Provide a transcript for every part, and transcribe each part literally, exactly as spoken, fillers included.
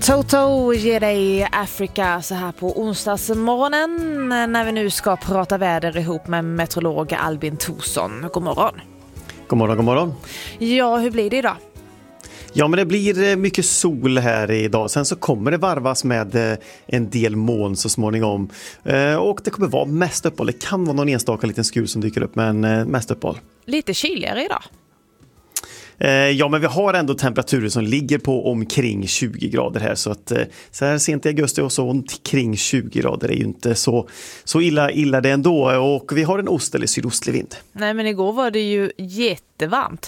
Toto ger dig Afrika så här på onsdagsmorgonen när vi nu ska prata väder ihop med meteorolog Albin Thorsson. God morgon. God morgon, god morgon. Ja, hur blir det idag? Ja, men det blir mycket sol här idag. Sen så kommer det varvas med en del moln så småningom. Och det kommer vara mest uppehåll. Det kan vara någon enstaka liten skur som dyker upp, men mest uppehåll. Lite kyligare idag. Ja, men vi har ändå temperaturer som ligger på omkring tjugo grader här, så att så här sent i augusti och så kring tjugo grader är ju inte så, så illa, illa det ändå, och vi har en ost- eller sydostlig vind. Nej, men igår var det ju jättevarmt.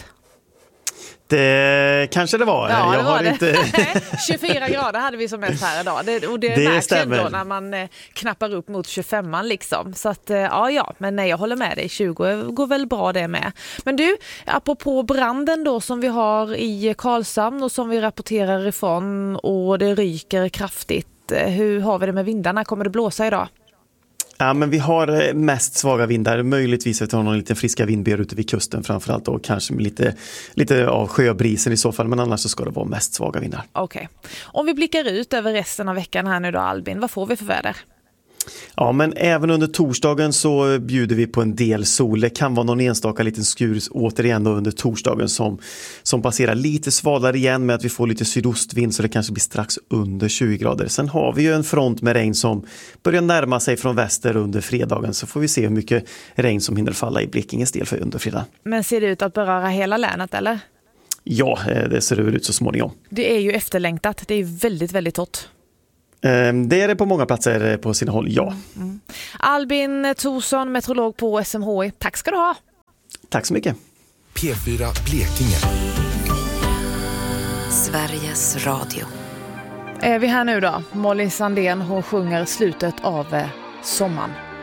Det kanske det var. Ja, jag det var har det. Inte... tjugofyra grader hade vi som mest här idag. Det, och det, det märks stämmer. ändå när man eh, knappar upp mot tjugofemman liksom. Så att, eh, ja, ja, men nej, jag håller med dig. tjugo går väl bra det med. Men du, apropå branden då som vi har i Karlshamn och som vi rapporterar ifrån och det ryker kraftigt. Hur har vi det med vindarna? Kommer det blåsa idag? Ja, men vi har mest svaga vindar. Möjligtvis att vi har någon liten friska vindbyar ute vid kusten framförallt, och kanske med lite, lite av sjöbrisen i så fall, men annars så ska det vara mest svaga vindar. Okej. Okay. Om vi blickar ut över resten av veckan här nu då, Albin, vad får vi för väder? Ja, men även under torsdagen så bjuder vi på en del sol. Det kan vara någon enstaka liten skur återigen då under torsdagen som, som passerar lite svalare igen, med att vi får lite sydostvind, så det kanske blir strax under tjugo grader. Sen har vi ju en front med regn som börjar närma sig från väster under fredagen, så får vi se hur mycket regn som hinner falla i Blekinges del för under fredag. Men ser det ut att beröra hela länet eller? Ja, det ser ut så småningom. Det är ju efterlängtat. Det är ju väldigt, väldigt torrt. Det är det på många platser på sina håll, ja. Mm. Albin Thorsson, meteorolog på S M H I. Tack ska du ha. Tack så mycket. P fyra Blekinge. Sveriges Radio. Är vi här nu då? Molly Sandén, hon sjunger slutet av sommaren.